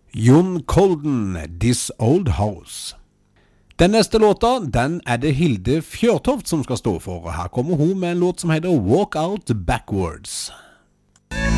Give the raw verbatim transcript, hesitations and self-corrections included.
Jon Colden, This Old House. Den neste låta, den er det Hilde Fjørtoft som skal stå for. Her kommer hun med en låt som heter Walk Out Backwards.